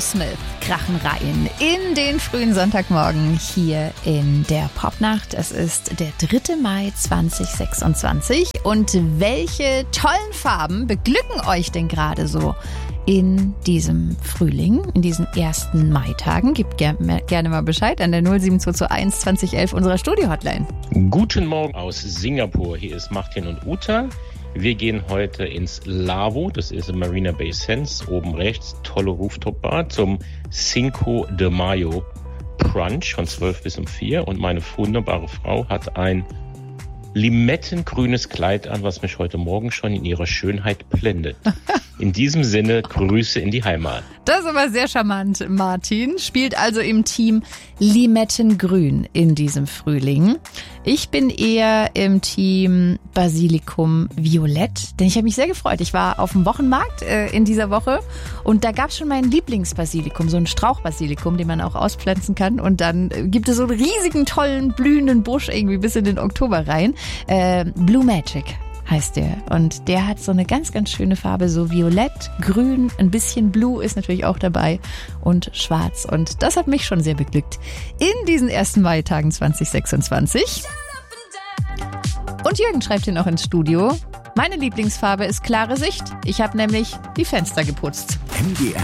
Aerosmith krachen rein in den frühen Sonntagmorgen hier in der Popnacht. Es ist der 3. Mai 2026. Und welche tollen Farben beglücken euch denn gerade so in diesem Frühling, in diesen ersten Maitagen? Gebt gerne mal Bescheid an der 07221 2011 unserer Studio-Hotline. Guten Morgen aus Singapur. Hier ist Martin und Uta. Wir gehen heute ins Lavo, das ist in Marina Bay Sands, oben rechts, tolle Rooftop-Bar, zum Cinco de Mayo Brunch von 12 bis um 4. Und meine wunderbare Frau hat ein limettengrünes Kleid an, was mich heute Morgen schon in ihrer Schönheit blendet. In diesem Sinne, Grüße in die Heimat. Das ist aber sehr charmant, Martin. Spielt also im Team Limettengrün in diesem Frühling. Ich bin eher im Team Basilikum Violett, denn ich habe mich sehr gefreut. Ich war auf dem Wochenmarkt in dieser Woche und da gab es schon mein Lieblingsbasilikum, so ein Strauchbasilikum, den man auch auspflanzen kann. Und dann gibt es so einen riesigen, tollen, blühenden Busch irgendwie bis in den Oktober rein. Blue Magic heißt der. Und der hat so eine ganz, ganz schöne Farbe, so violett, grün, ein bisschen blue ist natürlich auch dabei und schwarz. Und das hat mich schon sehr beglückt in diesen ersten Maitagen 2026. Und Jürgen schreibt hier noch ins Studio: Meine Lieblingsfarbe ist klare Sicht. Ich habe nämlich die Fenster geputzt. MDR